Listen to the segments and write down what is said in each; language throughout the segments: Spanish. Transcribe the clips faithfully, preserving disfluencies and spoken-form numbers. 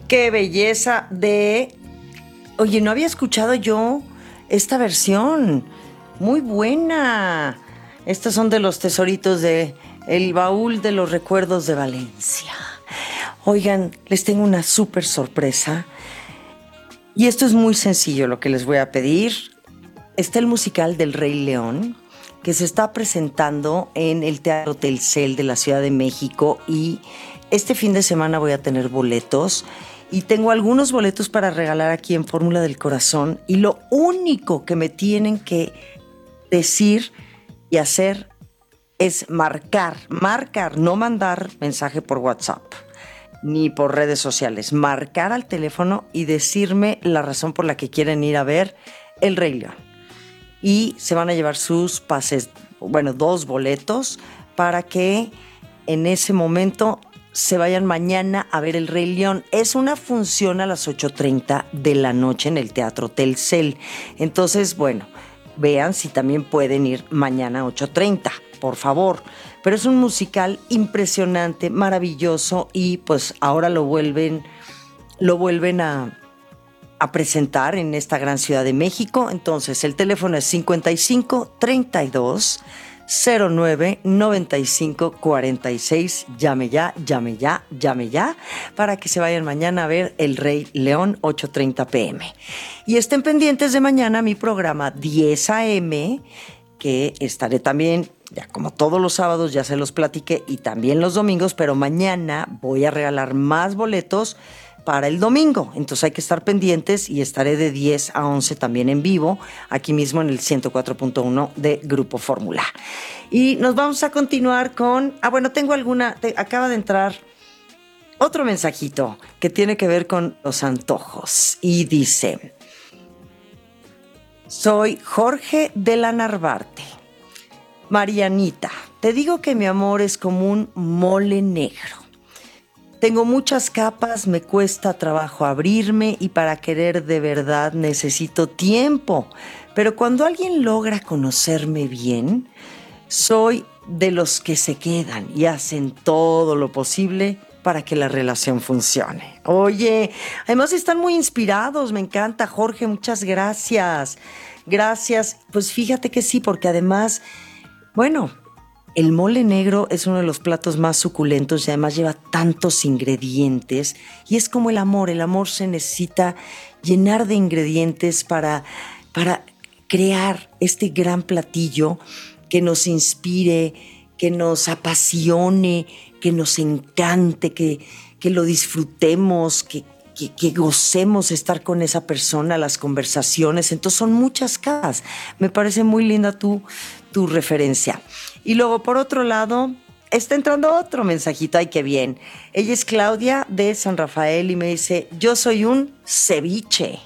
Qué belleza de... Oye, no había escuchado yo esta versión. Muy buena. Estos son de los tesoritos de El Baúl de los Recuerdos de Valencia. Oigan, les tengo una súper sorpresa. Y esto es muy sencillo lo que les voy a pedir. Está el musical del Rey León, que se está presentando en el Teatro Telcel de la Ciudad de México, y este fin de semana voy a tener boletos y tengo algunos boletos para regalar aquí en Fórmula del Corazón, y lo único que me tienen que decir y hacer es marcar, marcar, no mandar mensaje por WhatsApp ni por redes sociales, marcar al teléfono y decirme la razón por la que quieren ir a ver El Rey León. Y se van a llevar sus pases, bueno, dos boletos, para que en ese momento se vayan mañana a ver El Rey León. Es una función a las ocho treinta de la noche en el Teatro Telcel. Entonces, bueno, vean si también pueden ir mañana a ocho treinta, por favor. Pero es un musical impresionante, maravilloso, y pues ahora lo vuelven, lo vuelven a... a presentar en esta gran Ciudad de México. Entonces el teléfono es cincuenta y cinco, treinta y dos, cero nueve, noventa y cinco, cuarenta y seis. Llame ya, llame ya, llame ya, para que se vayan mañana a ver El Rey León, ocho treinta pm. Y estén pendientes de mañana mi programa diez a eme, que estaré también, ya como todos los sábados, ya se los platiqué, y también los domingos, pero mañana voy a regalar más boletos para el domingo. Entonces hay que estar pendientes, y estaré de diez a once también en vivo, aquí mismo en el ciento cuatro punto uno de Grupo Fórmula. Y nos vamos a continuar con... Ah, bueno, tengo alguna... Te, acaba de entrar otro mensajito que tiene que ver con los antojos. Y dice... Soy Jorge de la Narvarte. Marianita, te digo que mi amor es como un mole negro. Tengo muchas capas, me cuesta trabajo abrirme, y para querer de verdad necesito tiempo. Pero cuando alguien logra conocerme bien, soy de los que se quedan y hacen todo lo posible para que la relación funcione. Oye, además están muy inspirados, me encanta, Jorge, muchas gracias. Gracias, pues fíjate que sí, porque además, bueno... El mole negro es uno de los platos más suculentos y además lleva tantos ingredientes, y es como el amor. El amor se necesita llenar de ingredientes para, para crear este gran platillo que nos inspire, que nos apasione, que nos encante, que, que lo disfrutemos, que, que, que gocemos estar con esa persona, las conversaciones. Entonces son muchas caras. Me parece muy linda tu, tu referencia. Y luego, por otro lado, está entrando otro mensajito. ¡Ay, qué bien! Ella es Claudia de San Rafael y me dice, yo soy un ceviche.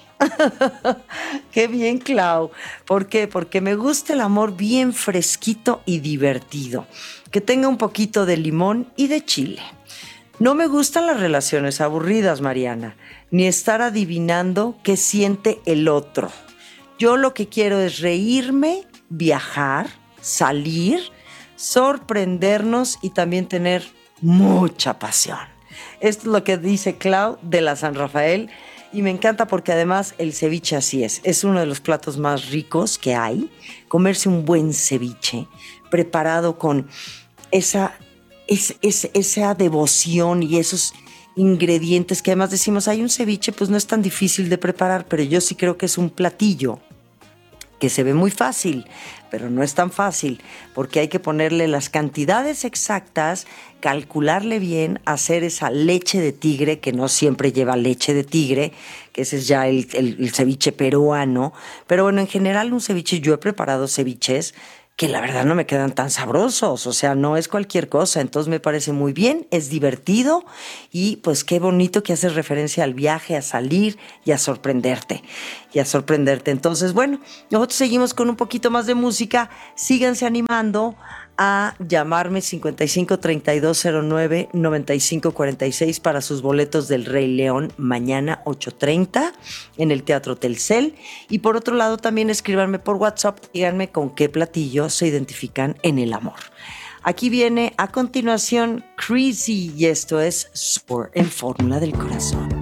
¡Qué bien, Clau! ¿Por qué? Porque me gusta el amor bien fresquito y divertido, que tenga un poquito de limón y de chile. No me gustan las relaciones aburridas, Mariana, ni estar adivinando qué siente el otro. Yo lo que quiero es reírme, viajar, salir, sorprendernos y también tener mucha pasión. Esto es lo que dice Clau de la San Rafael, y me encanta porque además el ceviche así es. Es uno de los platos más ricos que hay. Comerse un buen ceviche preparado con esa, es, es, esa devoción y esos ingredientes que además decimos, hay un ceviche, pues no es tan difícil de preparar, pero yo sí creo que es un platillo que se ve muy fácil, pero no es tan fácil, porque hay que ponerle las cantidades exactas, calcularle bien, hacer esa leche de tigre, que no siempre lleva leche de tigre, que ese es ya el, el, el ceviche peruano. Pero bueno, en general un ceviche, yo he preparado ceviches que la verdad no me quedan tan sabrosos, o sea, no es cualquier cosa. Entonces me parece muy bien, es divertido, y pues qué bonito que haces referencia al viaje, a salir y a sorprenderte, y a sorprenderte. Entonces, bueno, nosotros seguimos con un poquito más de música. Síganse animando a llamarme cincuenta y cinco, treinta y dos, cero nueve, noventa y cinco, cuarenta y seis para sus boletos del Rey León mañana ocho treinta en el Teatro Telcel. Y por otro lado también escríbanme por WhatsApp, díganme con qué platillo se identifican en el amor. Aquí viene a continuación Crazy, y esto es Soar en Fórmula del Corazón.